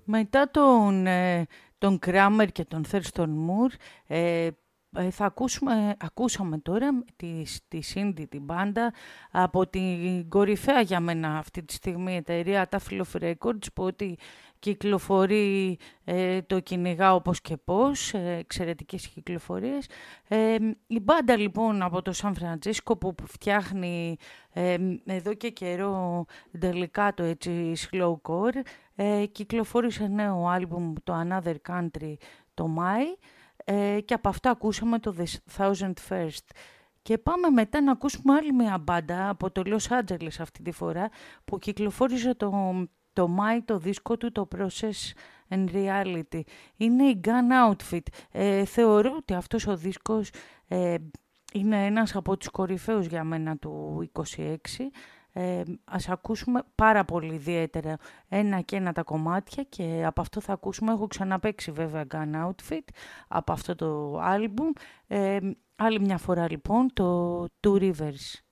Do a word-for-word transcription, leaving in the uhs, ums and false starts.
Μετά τον, ε, τον Κράμερ και τον Thurston Moore, ε, ε, θα ακούσουμε, ακούσαμε τώρα τη, τη Cindy, την μπάντα, από την κορυφαία για μένα αυτή τη στιγμή εταιρεία, τα Tough Love Records, που ότι κυκλοφορεί, ε, το κυνηγά όπως και πώς, ε, εξαιρετικές κυκλοφορίες. Ε, η μπάντα λοιπόν από το Σαν Φραντζίσκο που φτιάχνει ε, εδώ και καιρό τελικά το έτσι slowcore, ε, κυκλοφόρησε νέο άλμπουμ, το Another Country, το Μάη, ε, και από αυτά ακούσαμε το The Thousand First. Και πάμε μετά να ακούσουμε άλλη μια μπάντα από το Los Angeles αυτή τη φορά, που κυκλοφόρησε το, το Μάη το δίσκο του, το Process and Reality. Είναι η Gun Outfit. Ε, θεωρώ ότι αυτός ο δίσκος ε, είναι ένας από τους κορυφαίους για μένα του είκοσι έξι. Ε, ας ακούσουμε πάρα πολύ ιδιαίτερα ένα και ένα τα κομμάτια, και από αυτό θα ακούσουμε, έχω ξαναπαίξει βέβαια Gun Outfit από αυτό το άλμπουμ. Ε, άλλη μια φορά λοιπόν το Two Rivers.